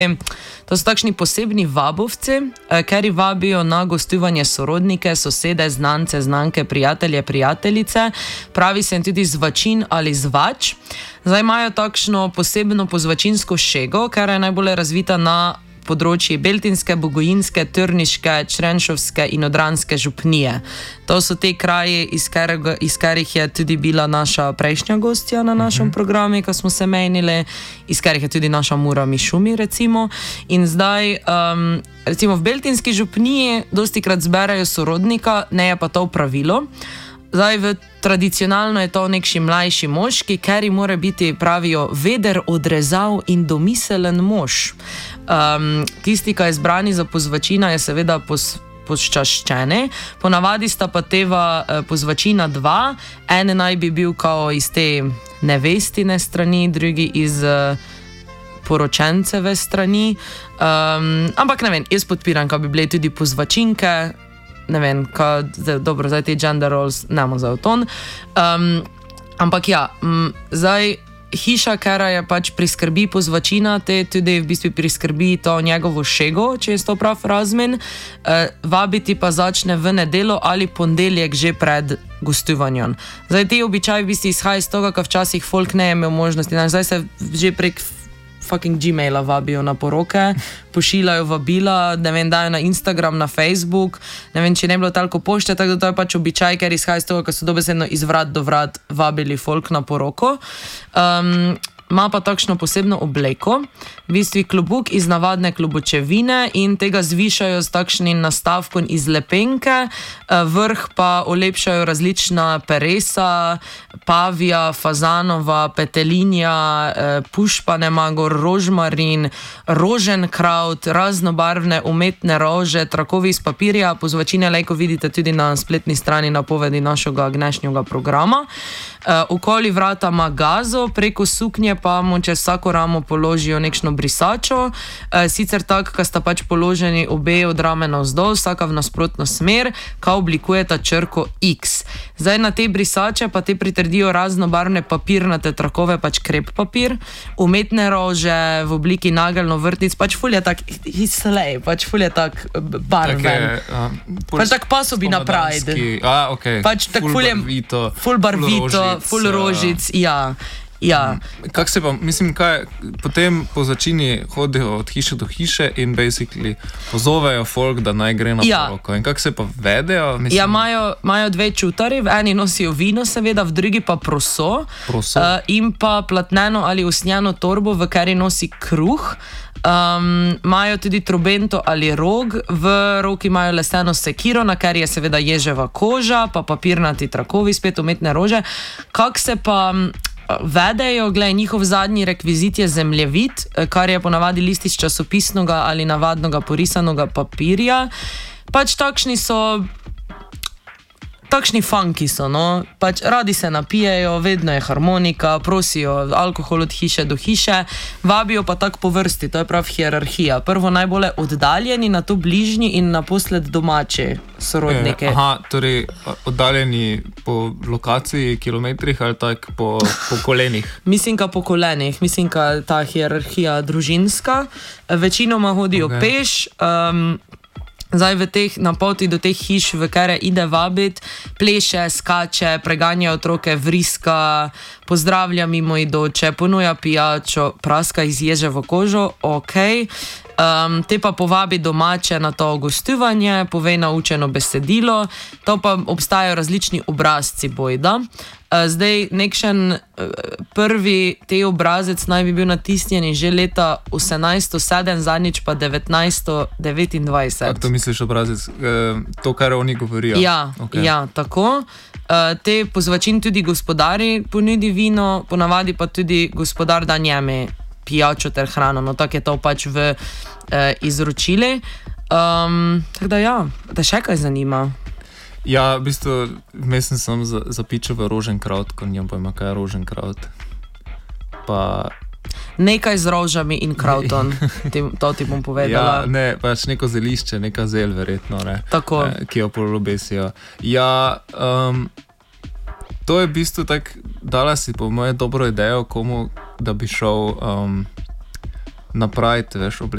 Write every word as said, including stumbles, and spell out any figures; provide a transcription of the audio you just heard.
To so takšni posebni vabovci, keri vabijo na gostovanje sorodnike, sosede, znance, znanke, prijatelje, prijateljice, pravi se jim tudi zvačin ali zvač. Zdaj imajo takšno posebno pozvačinsko šego, ker je najbolj razvita na področji Beltinske, Bogojinske, Trniške, Črenšovske in Odranske župnije. To so te kraji, iz, kerega, iz katerih je tudi bila naša prejšnja gostja na našem uh-huh. programu, ko smo se menili, iz katerih je tudi naša Mura Mišumi, recimo. In zdaj, um, recimo v Beltinski župniji dosti krat zberajo sorodnika, ne je pa to pravilo. Zdaj, v, tradicionalno je to nekši mlajši moški, keri mora biti, pravijo, veder, odrezav in domiselen mož. Um, tisti, ki je izbrani za pozvačina, je seveda pos, posčaščene. Ponavadi sta pa teva eh, pozvačina dva. Ene naj bi bil kao iz te nevestine strani, drugi iz eh, poročenceve strani. Um, ampak ne vem, jaz podpiram, ko bi bile tudi pozvačinke. Ne vem, ka, zdaj, dobro, zdaj te gender roles nemo za avton. Um, ampak ja, m, zdaj hiša, kera je pač priskrbi pozvačina, te tudi v bistvu priskrbi to njegovo šego, če je to prav razmen, uh, vabiti pa začne v nedelo ali ponedeljek že pred gostovanjem. Zdaj te običaji v bistvu izhaja iz toga, ka včasih folk ne je imel možnosti, zdaj se že prek fucking Gmaila vabijo na poroke, pošiljajo vabila, ne vem, dajo na Instagram, na Facebook, ne vem, če ne bilo toliko pošte, tako da to je pač običaj, ker izhaja iz toga, ker so dobesedno iz vrat do vrat vabili folk na poroko. Um, ima pa takšno posebno obleko, v bistvu klobuk iz navadne klobučevine in tega zvišajo s takšnim nastavkom iz lepenke, vrh pa olepšajo različna peresa, pavija, fazanova, petelinja, pušpane magor, rožmarin, roženkraut, raznobarvne umetne rože, trakovi iz papirja, pozvačine lejko vidite tudi na spletni strani napovedi našega dnešnjega programa. Okoli vrata ima gazo, preko suknje pa mu čez vsako ramo položijo nekšno brisačo, sicer tak, ka sta pač položeni obe od rame navzdol, vsaka v nasprotno smer, ka oblikujeta črko X. Zdaj na te brisače pa te pritrdijo raznobarvne papirnate trakove, pač krep papir, umetne rože v obliki nageljno vrtnic, pač ful je tak hislej, pač ful je tak barven. Pač tak pasobi na Pride. A, okej. Pač tak ful barvito, ful barvito, ful rožic, ja. Ja. Kak se pa, mislim, kaj, potem po začini hodijo od hiše do hiše in basically pozovejo folk, da naj gre na ja. poroko. In kak se pa vedejo? Mislim, ja, imajo, imajo dve čutari, v eni nosijo vino seveda, v drugi pa proso, proso. Uh, in pa platneno ali usnjeno torbo, v kateri nosi kruh. Imajo um, tudi trobento ali rog, v roki imajo leseno sekiro, na kateri je seveda ježeva koža, pa papirnati trakovi, spet umetne rože. Kak se pa vedejo, glej, njihov zadnji rekvizit je zemljevid, kar je ponavadi list iz časopisnega ali navadnega porisanega papirja. Pač takšni so, takšni funky so, no, pač radi se napijejo, vedno je harmonika, prosijo alkohol od hiše do hiše, vabijo pa tak po vrsti, to je prav hierarhija. Prvo najbolj oddaljeni, nato bližnji in naposled domači sorodniki. E, aha, torej oddaljeni po lokaciji, kilometrih ali tak po, po kolenih? Mislim, ka po kolenih, mislim, ka ta hierarhija družinska. Večinoma hodijo okay. peš, um, zdaj v teh, na poti do teh hiš, v kere ide vabit, pleše, skače, preganja otroke, vriska, pozdravlja mimoidoče, ponuja pijačo, praska iz ježevo kožo, okej. Okay. Um, te pa povabi domače na to gostovanje, pove naučeno besedilo, to pa obstajajo različni obrazci bojda. Uh, zdaj, nekšen uh, prvi te obrazec naj bi bil natisnjen že leta osemnajststo sedem, zadnjič pa devetnajststo devetindvajset. Kako to misliš obrazec? Uh, to, kar oni govorijo? Ja, okay. ja tako. Uh, te pozvačin tudi gospodari ponudi vino, ponavadi pa tudi gospodar da njeme pijačo ter hrano, no tako je to pač v eh, izročili. Um, tako da ja, da še kaj zanima? Ja, v bistvu, mislim sem za, zapičal v roženkraut, ko njem pojma, kaj je roženkraut. Pa... Nekaj z rožami in krautom, to ti bom povedala. Ja, ne, pač neko zelišče, neka zel verjetno, ne. Tako. Eh, ki jo polobesijo. Ja, um, to je v bistvu tak, dala si po moje dobro idejo komu, da bi šel um, napraviti, veš,